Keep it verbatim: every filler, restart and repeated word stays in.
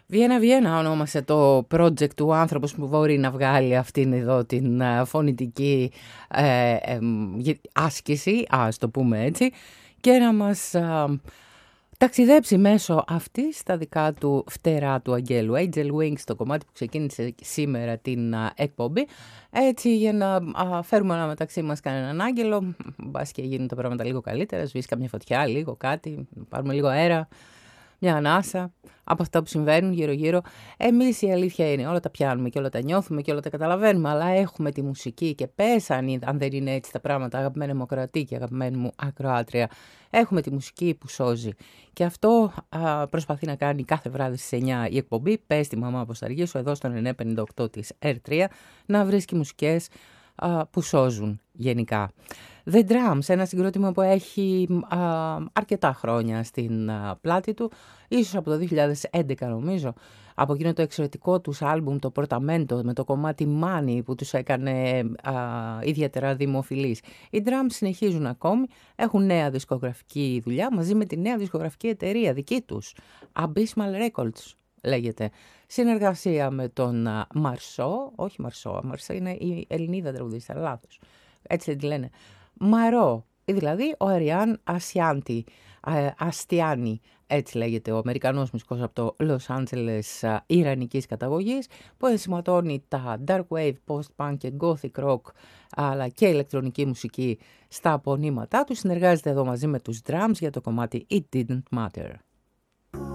Βιένα Βιένα ονόμασε το project του άνθρωπος που μπορεί να βγάλει αυτήν εδώ την uh, φωνητική ε, ε, άσκηση, ας το πούμε έτσι, και να μας uh, ταξιδέψει μέσω αυτή στα δικά του φτερά του αγγέλου. Angel Wings, το κομμάτι που ξεκίνησε σήμερα την uh, εκπομπή, έτσι για να uh, φέρουμε ένα μεταξύ μας κανέναν άγγελο, μπας και γίνουν τα πράγματα λίγο καλύτερα, σβήσει καμιά φωτιά, λίγο κάτι, πάρουμε λίγο αέρα, μια ανάσα από αυτά που συμβαίνουν γύρω-γύρω. Εμείς η αλήθεια είναι, όλα τα πιάνουμε και όλα τα νιώθουμε και όλα τα καταλαβαίνουμε, αλλά έχουμε τη μουσική και πες αν, αν δεν είναι έτσι τα πράγματα, αγαπημένη μου ακροατή και αγαπημένη μου ακροάτρια, έχουμε τη μουσική που σώζει. Και αυτό α, προσπαθεί να κάνει κάθε βράδυ στις εννιά η εκπομπή. Πες τη μαμά Αποσταργίου εδώ στον εννιά πενήντα οκτώ της ερ τρία να βρίσκει μουσικές α, που σώζουν γενικά. The Drums, ένα συγκρότημα που έχει α, αρκετά χρόνια στην α, πλάτη του, ίσως από το δύο χιλιάδες έντεκα νομίζω, από εκείνο το εξαιρετικό τους άλμπουμ, το Portamento, με το κομμάτι Money που τους έκανε α, ιδιαίτερα δημοφιλείς. Οι Drums συνεχίζουν ακόμη, έχουν νέα δισκογραφική δουλειά μαζί με τη νέα δισκογραφική εταιρεία δική τους, Abysmal Records λέγεται. Συνεργασία με τον Μαρσό, όχι Μαρσό, Μαρσό είναι η Ελληνίδα τραγουδίστρια, λάθος, έτσι δεν τη λένε. Μαρό, δηλαδή ο Αριάν Ασιάντη, Αστιάνη, έτσι λέγεται ο Αμερικανός μουσικός από το Λος Άντζελες ιρανικής καταγωγής, που ενσηματώνει τα dark wave, post-punk και gothic rock, αλλά και ηλεκτρονική μουσική στα απονήματά του. Συνεργάζεται εδώ μαζί με τους Drums για το κομμάτι It Didn't Matter.